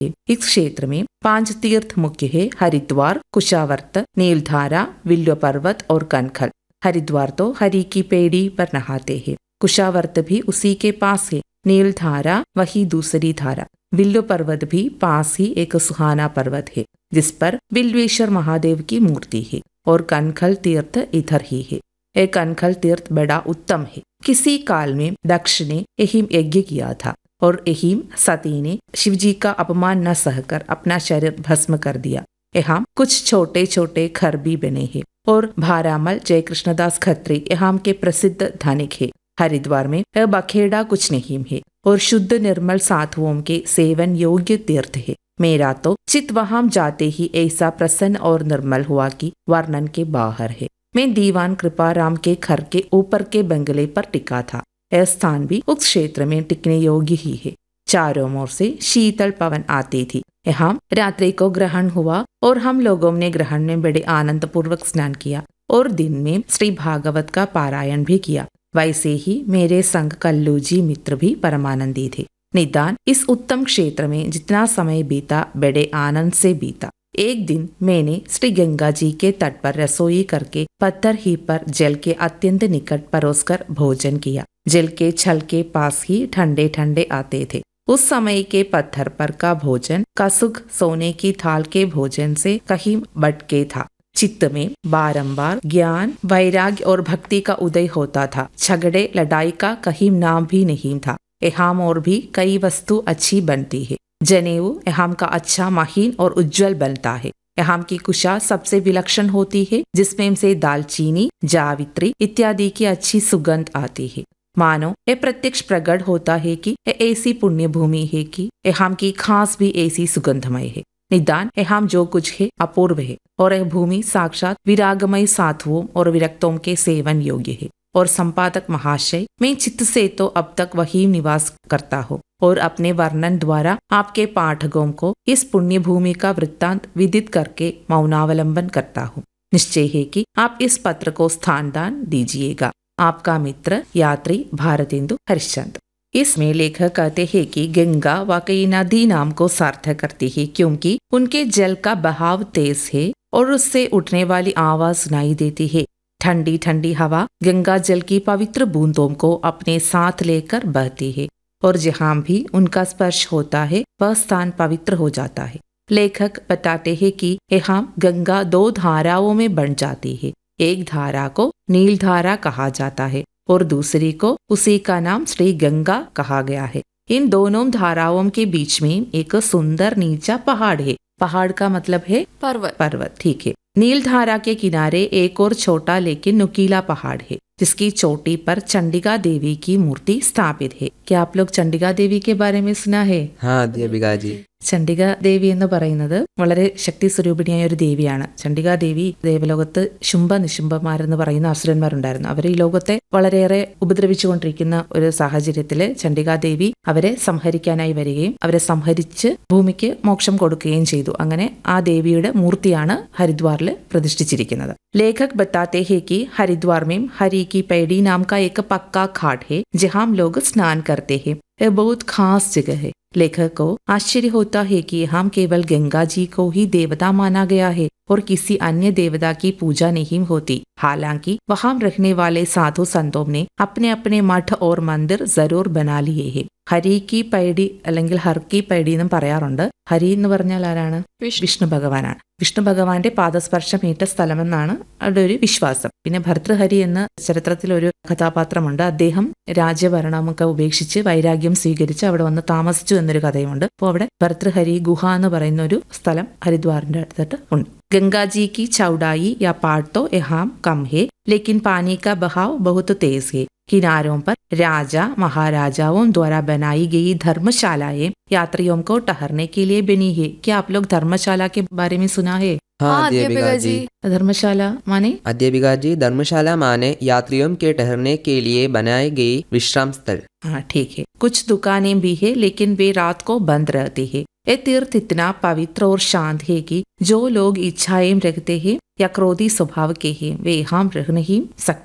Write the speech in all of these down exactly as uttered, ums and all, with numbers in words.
है। इस क्षेत्र में पांच तीर्थ मुख्य है: हरिद्वार, कुशावर्त, नीलधारा, विल्व पर्वत और कनखल। हरिद्वार तो हरि की पेड़ी पर नहाते हैं। कुशावर्त भी उसी के पास है। नीलधारा वही दूसरी धारा। विल्व पर्वत भी पास ही एक सुहाना पर्वत है जिस पर बिल्वेश्वर महादेव की मूर्ति है। और कनखल तीर्थ इधर ही है। यह कनखल तीर्थ बड़ा उत्तम है। किसी काल में दक्ष ने यही यज्ञ किया था और यही सती ने शिवजी का अपमान न सहकर अपना शरीर भस्म कर दिया। यहाँ कुछ छोटे छोटे घर भी बने हैं और भारामल जय कृष्णदास खत्री यहाँ के प्रसिद्ध धनिक है। हरिद्वार में यह बखेड़ा कुछ नहीं है और शुद्ध निर्मल साधुओं के सेवन योग्य तीर्थ है। मेरा तो चित वहां जाते ही ऐसा प्रसन्न और निर्मल हुआ कि वर्णन के बाहर है। मैं दीवान कृपाराम के घर के ऊपर के बंगले पर टिका था। यह स्थान भी उस क्षेत्र में टिकने योग्य ही है। चारों ओर से शीतल पवन आती थी। यहाँ रात्रि को ग्रहण हुआ और हम लोगों ने ग्रहण में बड़े आनंद पूर्वक स्नान किया और दिन में श्री भागवत का पारायण भी किया। वैसे ही मेरे संग कल्लूजी मित्र भी परमानंदी थे। निदान इस उत्तम क्षेत्र में जितना समय बीता बड़े आनंद से बीता। एक दिन मैंने श्री गंगा जी के तट पर रसोई करके पत्थर ही पर जल के अत्यंत निकट परोसकर भोजन किया। जल के छल के पास ही ठंडे ठंडे आते थे। उस समय के पत्थर पर का भोजन का सुख सोने की थाल के भोजन से कहीं बटके था। चित्त में बारंबार ज्ञान, वैराग्य और भक्ति का उदय होता था। झगड़े लड़ाई का कहीं नाम भी नहीं था। यहाँ और भी कई वस्तु अच्छी बनती है। जनेऊ यहाँ का अच्छा महीन और उज्जवल बनता है। यहाँ की कुशा सबसे विलक्षण होती है जिसमें से दालचीनी, जावित्री इत्यादि की अच्छी सुगंध आती है। मानो ये प्रत्यक्ष प्रकट होता है कि यह ऐसी पुण्य भूमि है कि यहाँ की खास भी ऐसी सुगंधमय है। निदान यहाँ जो कुछ है अपूर्व है और यह भूमि साक्षात विरागमय साधुओं और विरक्तों के सेवन योग्य है। और संपादक महाशय, मैं चित्त से तो अब तक वही निवास करता हूँ और अपने वर्णन द्वारा आपके पाठकों को इस पुण्य भूमि का वृत्तांत विदित करके मौनावलंबन करता हूँ। निश्चय है कि आप इस पत्र को स्थान दान दीजिएगा। आपका मित्र यात्री भारतेंदु हरिश्चंद्र। इसमें लेखक कहते हैं कि गंगा वाकई नदी नाम को सार्थक करती है क्योंकि उनके जल का बहाव तेज है और उससे उठने वाली आवाज सुनाई देती है। ठंडी ठंडी हवा गंगा जल की पवित्र बूंदों को अपने साथ लेकर बहती है और जहाँ भी उनका स्पर्श होता है वह स्थान पवित्र हो जाता है। लेखक बताते हैं कि यहाँ गंगा दो धाराओं में बन जाती है। एक धारा को नील धारा कहा जाता है और दूसरी को उसी का नाम श्री गंगा कहा गया है। इन दोनों धाराओं के बीच में एक सुंदर नीचा पहाड़ है। पहाड़ का मतलब है पर्वत। पर्वत ठीक है। नील धारा के किनारे एक और छोटा लेकिन नुकीला पहाड़ है जिसकी चोटी पर चंडिका देवी की मूर्ति स्थापित है। क्या आप लोग चंडिका देवी के बारे में सुना है? हाँ अध्यापिका जी। ചണ്ഡിക ദേവി എന്ന് പറയുന്നത് വളരെ ശക്തി സ്വരൂപിണിയായ ഒരു ദേവിയാണ്. ചണ്ഡികാ ദേവി ദേവലോകത്ത് ശുംഭ നിശുംഭന്മാരെന്ന് പറയുന്ന അസുരന്മാരുണ്ടായിരുന്നു. അവർ ഈ ലോകത്തെ വളരെയേറെ ഉപദ്രവിച്ചുകൊണ്ടിരിക്കുന്ന ഒരു സാഹചര്യത്തില് ചണ്ഡികാ ദേവി അവരെ സംഹരിക്കാനായി വരികയും അവരെ സംഹരിച്ച് ഭൂമിക്ക് മോക്ഷം കൊടുക്കുകയും ചെയ്തു. അങ്ങനെ ആ ദേവിയുടെ മൂർത്തിയാണ് ഹരിദ്വാറിൽ പ്രതിഷ്ഠിച്ചിരിക്കുന്നത്. लेखक बताते हैं कि हरिद्वार में हरि की पैड़ी नाम का एक पक्का घाट है जहाँ हम लोग स्नान करते हैं। यह बहुत खास जगह है। लेखक को आश्चर्य होता है कि हम केवल गंगा जी को ही देवता माना गया है और किसी अन्य देवता की पूजा नहीं होती। हालांकि वहां रहने वाले साधु संतों ने अपने अपने मठ और मंदिर जरूर बना लिए हैं। ഹരി കി പൈടി അല്ലെങ്കിൽ ഹർക്കി പൈടി എന്നും പറയാറുണ്ട്. ഹരി എന്ന് പറഞ്ഞാൽ ആരാണ്? വിഷ്ണു ഭഗവാനാണ്. വിഷ്ണു ഭഗവാന്റെ പാദസ്പർശമേറ്റ സ്ഥലമെന്നാണ് അവിടെ ഒരു വിശ്വാസം. പിന്നെ ഭർതൃഹരി എന്ന ചരിത്രത്തിലൊരു കഥാപാത്രമുണ്ട്. അദ്ദേഹം രാജ്യഭരണമൊക്കെ ഉപേക്ഷിച്ച് വൈരാഗ്യം സ്വീകരിച്ച് അവിടെ വന്ന് താമസിച്ചു എന്നൊരു കഥയുണ്ട്. അപ്പോൾ അവിടെ ഭർതൃഹരി ഗുഹ എന്ന് പറയുന്ന ഒരു സ്ഥലം ഹരിദ്വാറിന്റെ അടുത്തിട്ട് ഉണ്ട്. गंगा जी की चौड़ाई या पाट तो यहाँ कम है लेकिन पानी का बहाव बहुत तेज है। किनारों पर राजा महाराजाओं द्वारा बनाई गई धर्मशालाएं यात्रियों को ठहरने के लिए बनी है। क्या आप लोग धर्मशाला के बारे में सुना है? हाँ अध्यापिका जी। धर्मशाला माने? अध्यापिका जी धर्मशाला माने यात्रियों के ठहरने के लिए बनाए गए विश्राम स्थल। हाँ ठीक है। कुछ दुकानें भी है लेकिन वे रात को बंद रहती है। ये तीर्थ इतना पवित्र और शांत है कि जो लोग इच्छाएं रखते हैं या क्रोधी स्वभाव के हैं वे यहाँ रह नहीं सकते।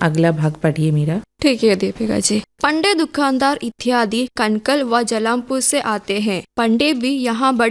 अगला भाग पढ़िए मीरा। ठीक है दीपिका जी। पंडे दुकानदार इत्यादि कनकल व जलामपुर से आते हैं। पंडे भी यहाँ बड़े